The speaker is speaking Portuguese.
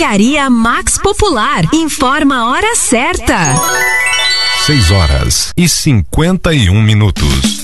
Drogaria Max Popular. Informa a hora certa. 6 horas e 51 minutos.